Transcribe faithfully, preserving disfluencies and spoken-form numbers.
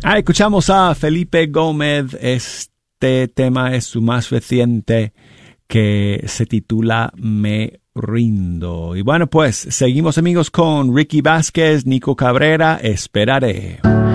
Ah, escuchamos a Felipe Gómez. Este tema es su más reciente, que se titula Me Rindo. Y bueno, pues seguimos, amigos, con Ricky Vázquez, Nico Cabrera, Esperaré.